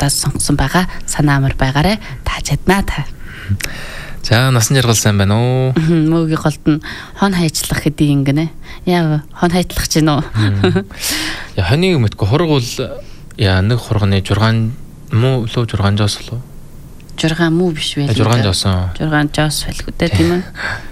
сонсогчдоос сонгосон байгаа. Санаа амар байгаарэ. Тааж яднаа та. За насан жаргал сайн байна уу? Мөөгийн голд нь хон хайчлах гэдэг ингэнэ. Яа хон хайчлах ч гинөө. Я хоныг мэдгүй хург бол яа нэг хурганы 6 муу лөө 6 жоос лөө. 6 муу биш вэ? 6 жоосон. 6 жоос байлгүй дээ тийм ээ.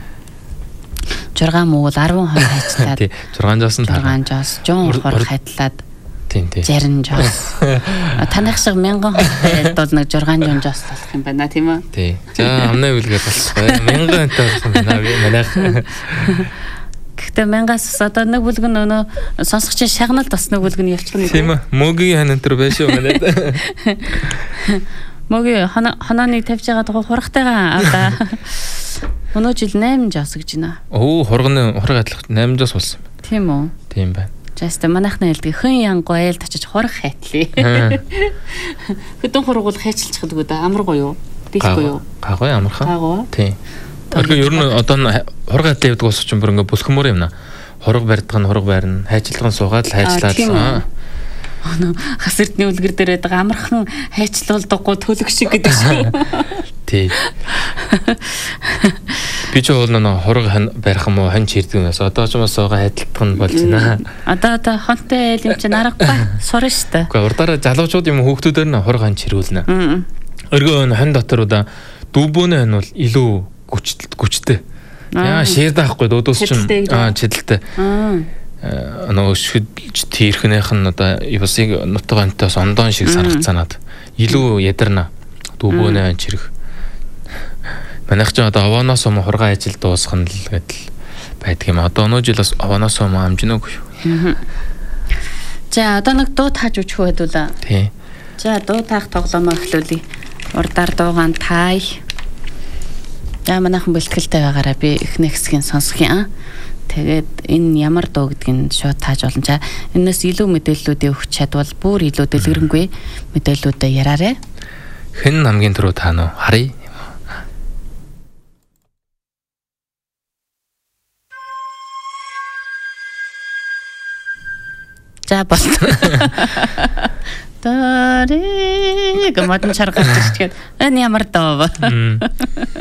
6 муу 10 хон хайчлаад. Тий 6 жоос нь 6 жоос 100 хург хайтлаад. Тийм тий. 60 жоос. Танах шиг 1000 хон хайдвал нэг 600 жоос болох юм байна тийм үү? Тий. За амнаа үлгээд болчихгоо. 1000 онтой болох юм байна. Манайх. Гэхдээ 1000-аас одоо нэг бүлгэн өнөө сонсогчийн шагналд бас нэг бүлгэн явчих нь. Тийм ээ. Мөгийн хань өнтер байшгүй манайд. Мөгийн ханааныг тавьж байгаа тухай хургатайгаа авда. Өнөө жил 8 жоос гэж байна. Оо хурганы хург атлах 8 жоос болсон юм. Тийм үү? Тийм байна. Жаста манайхны хэлдэг хүн янгу айлд очиж хург хайтлаа. Хөдөн хургуул хайчилчих гэдэг үү? Амаргүй юу? Дийлгүй юу? Гагой амархан. Гагой. Тийм. Örgün ер нь одоо хург атлаа гэдэг ус чинь бүр ингээ бүлхмөр юм наа. Хург барьдаг нь хург барьна, хайчилган суугаад хайчлаад. Хас эрдний үлгэр дээр байдаг амархан хайчлуулдаггүй төлөг шиг гэдэг шиг. Тий. Би ч бол нөө хург барих юм уу хан чирдэг юмас одоо ч бас суугаа хайдалтах нь болж байна. Одоо хонтой айл юм чинь аргагүй сурна штэ. Гэхдээ урдаараа залуучууд юм хүүхдүүдээр нь хург хан чирүүлнэ. Örgün хан дотор удаа дүүбөөний хан бол илүү гүчтэй. Яа шир даахгүй дөөс чинь чидэлтэй. Нөө шүдж тэрхнийх нь одоо юусыг нутаг онтоос ондоон шиг санагцаанаад илүү ядарна дүүбөөний хан чирэх. Манайх ч одоо овооноос юм хурга ажил дуусгах нь л гэдэл байдаг юм. Одоо өнөө жил бас овооноос юм амжинаагүй юу. За одоо нэг дуу тааж өчх байдуулаа. Тий. За дуу таах тоглоомоо эхлүүлье. Урдаар дуугаан тай. За манайхан бэлтгэлтэй байгаараа би эхний хэсгийг сонсох юм. Тэгээд энэ ямар дуу гэдгийг шууд тааж болно. За энэс илүү мэдээллүүдээ өгч чадвал бүр илүү дэлгэрэнгүй мэдээллүүдээ яраарэ. Хэн хамгийн түрүү таана уу? Харъя. За болсон. Таарэ гэмэд чаргаж ирчихээд энэ ямар доо вэ?